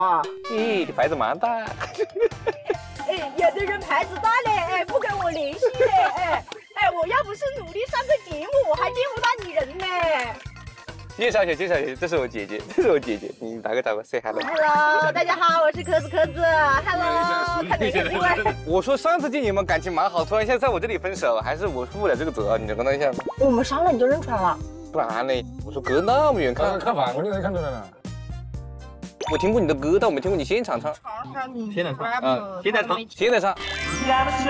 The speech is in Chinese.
啊。 咦，你牌子蛮大。 哎，有的人牌子大嘞，哎，不跟我联系嘞，哎，我要不是努力上个节目，我还见不到你人呢。 介绍一下，这是我姐姐，你打个招呼 ，say hello。 Hello， 大家好，我是壳子。Hello， 看哪个机会？ 我说上次见你们感情蛮好，突然现在在我这里分手，还是我负不了这个责，你能跟他一下吗？ 我们商量你就认出来了。 不然呢？我说隔那么远看反过来能看出来了。 我听过你的歌，但我没听过你现场唱。 现在唱， 现在唱。